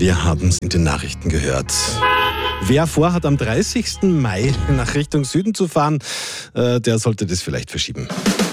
Wir haben es in den Nachrichten gehört. Wer vorhat, am 30. Mai nach Richtung Süden zu fahren, der sollte das vielleicht verschieben.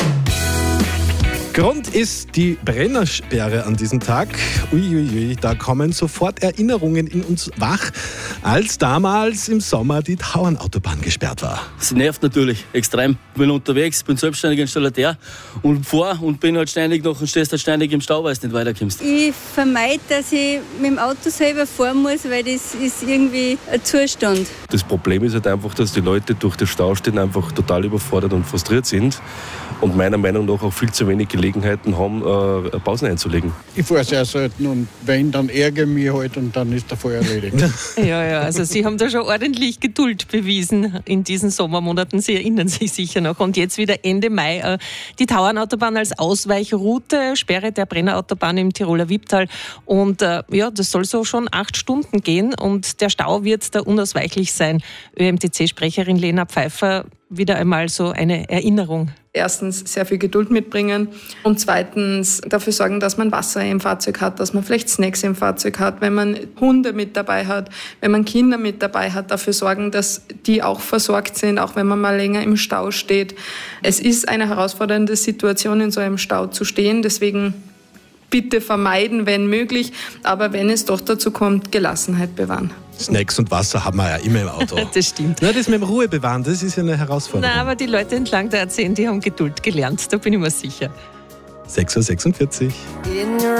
Grund ist die Brennersperre an diesem Tag. Uiuiui, da kommen sofort Erinnerungen in uns wach, als damals im Sommer die Tauernautobahn gesperrt war. Es nervt natürlich extrem. Ich bin unterwegs, bin selbstständiger Installateur und fahre und bin halt ständig noch und stehst halt ständig im Stau, weil du nicht weiterkommst. Ich vermeide, dass ich mit dem Auto selber fahren muss, weil das ist irgendwie ein Zustand. Das Problem ist halt einfach, dass die Leute durch das Staustehen einfach total überfordert und frustriert sind und meiner Meinung nach auch viel zu wenig Gelegenheiten haben, Pausen einzulegen. Ich fahre sehr selten und wenn, dann ärgere ich mich halt und dann ist der Fall erledigt. Ja, also Sie haben da schon ordentlich Geduld bewiesen in diesen Sommermonaten. Sie erinnern sich sicher noch. Und jetzt wieder Ende Mai die Tauernautobahn als Ausweichroute, Sperre der Brennerautobahn im Tiroler Wipptal. Und das soll so schon 8 Stunden gehen und der Stau wird da unausweichlich sein. ÖMTC-Sprecherin Lena Pfeiffer, wieder einmal so eine Erinnerung. Erstens sehr viel Geduld mitbringen und zweitens dafür sorgen, dass man Wasser im Fahrzeug hat, dass man vielleicht Snacks im Fahrzeug hat, wenn man Hunde mit dabei hat, wenn man Kinder mit dabei hat, dafür sorgen, dass die auch versorgt sind, auch wenn man mal länger im Stau steht. Es ist eine herausfordernde Situation, in so einem Stau zu stehen, deswegen bitte vermeiden, wenn möglich, aber wenn es doch dazu kommt, Gelassenheit bewahren. Snacks und Wasser haben wir ja immer im Auto. Das stimmt. Na, das mit dem Ruhe bewahren, das ist ja eine Herausforderung. Na, aber die Leute entlang der A10, die haben Geduld gelernt, da bin ich mir sicher. 6:46 Uhr.